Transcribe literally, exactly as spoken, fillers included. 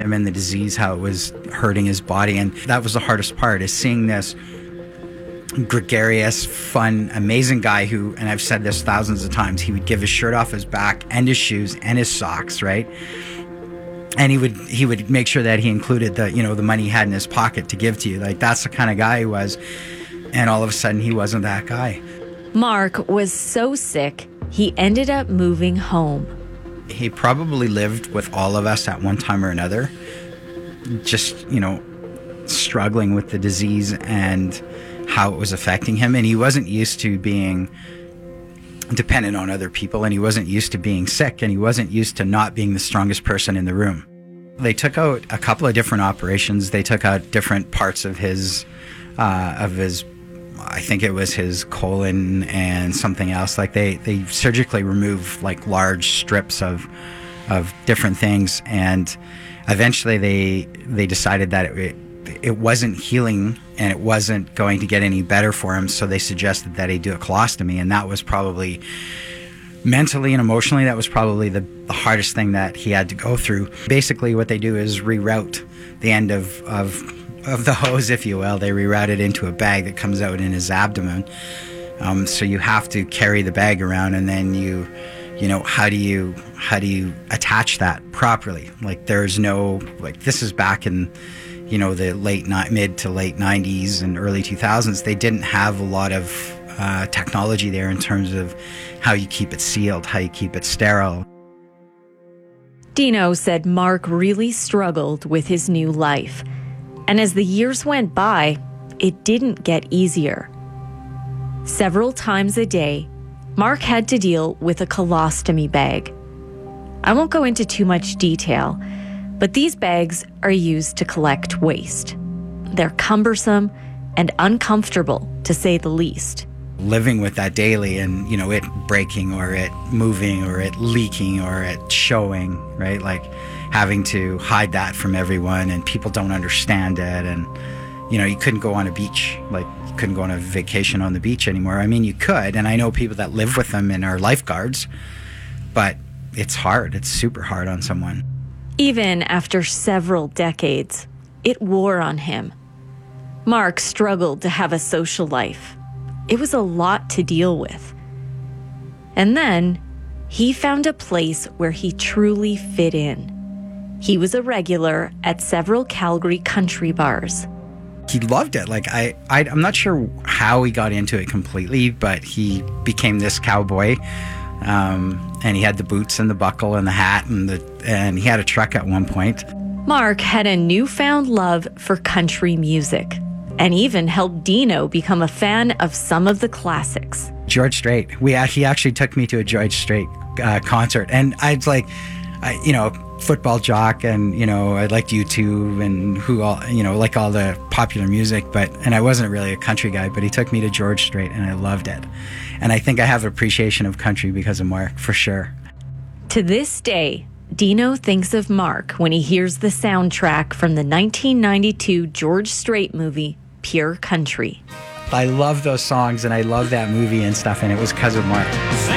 him and the disease, how it was hurting his body. And that was the hardest part, is seeing this gregarious, fun, amazing guy who, and I've said this thousands of times, he would give his shirt off his back and his shoes and his socks, right? And he would he would make sure that he included the, you know, the money he had in his pocket to give to you. Like, that's the kind of guy he was. And all of a sudden, he wasn't that guy. Mark was so sick, he ended up moving home. He probably lived with all of us at one time or another, just, you know, struggling with the disease and how it was affecting him. And he wasn't used to being dependent on other people, and he wasn't used to being sick, and he wasn't used to not being the strongest person in the room. They took out a couple of different operations. They took out different parts of his, uh, of his, I think it was his colon and something else. Like they, they surgically removed like large strips of, of different things. And eventually they, they decided that it, it wasn't healing and it wasn't going to get any better for him. So they suggested that he do a colostomy. And that was probably mentally and emotionally, that was probably the, the hardest thing that he had to go through. Basically what they do is reroute the end of, of, of the hose, if you will. They reroute it into a bag that comes out in his abdomen. Um, so you have to carry the bag around, and then you, you know, how do you, how do you attach that properly? Like, there's no, like, this is back in, you know, the late, ni- mid to late nineties and early two thousands. They didn't have a lot of uh, technology there in terms of how you keep it sealed, how you keep it sterile. Dino said Mark really struggled with his new life. And as the years went by, it didn't get easier. Several times a day, Mark had to deal with a colostomy bag. I won't go into too much detail, but these bags are used to collect waste. They're cumbersome and uncomfortable, to say the least. Living with that daily, and, you know, it breaking or it moving or it leaking or it showing, right? Like, having to hide that from everyone, and people don't understand it. And, you know, you couldn't go on a beach, like you couldn't go on a vacation on the beach anymore. I mean, you could, and I know people that live with them and are lifeguards, but it's hard. It's super hard on someone. Even after several decades, it wore on him. Mark struggled to have a social life. It was a lot to deal with. And then he found a place where he truly fit in. He was a regular at several Calgary country bars. He loved it. Like, I, I, I'm not sure how he got into it completely, but he became this cowboy. Um, and he had the boots and the buckle and the hat, and the and he had a truck at one point. Mark had a newfound love for country music, and even helped Dino become a fan of some of the classics. George Strait. We he actually took me to a George Strait uh, concert, and I was like, I, you know, football jock, and, you know, I liked U two and who all, you know, like all the popular music, but, and I wasn't really a country guy, but he took me to George Strait and I loved it. And I think I have an appreciation of country because of Mark, for sure. To this day, Dino thinks of Mark when he hears the soundtrack from the nineteen ninety-two George Strait movie, Pure Country. I love those songs and I love that movie and stuff, and it was because of Mark.